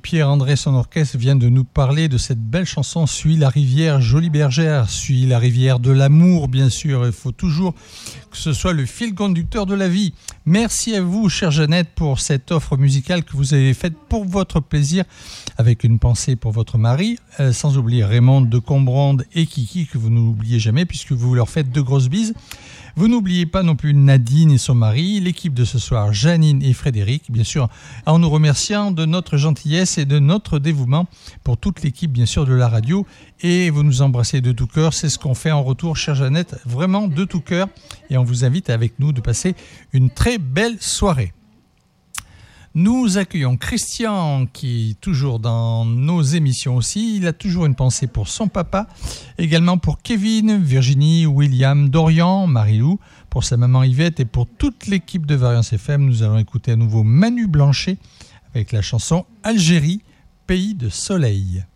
Pierre-André, son orchestre, vient de nous parler de cette belle chanson « Suis la rivière, jolie bergère », « Suis la rivière de l'amour », bien sûr. Il faut toujours que ce soit le fil conducteur de la vie. Merci à vous, chère Jeannette, pour cette offre musicale que vous avez faite pour votre plaisir, avec une pensée pour votre mari, sans oublier Raymond de Combronde et Kiki, que vous n'oubliez jamais, puisque vous leur faites de grosses bises. Vous n'oubliez pas non plus Nadine et son mari, l'équipe de ce soir, Janine et Frédéric, bien sûr, en nous remerciant de notre gentillesse et de notre dévouement pour toute l'équipe, bien sûr, de la radio. Et vous nous embrassez de tout cœur, c'est ce qu'on fait en retour, chère Jeannette, vraiment de tout cœur. Et on vous invite avec nous de passer une très belle soirée. Nous accueillons Christian qui est toujours dans nos émissions aussi. Il a toujours une pensée pour son papa, également pour Kevin, Virginie, William, Dorian, Marie-Lou, pour sa maman Yvette et pour toute l'équipe de Variance FM. Nous allons écouter à nouveau Manu Blanchet avec la chanson Algérie, pays de soleil.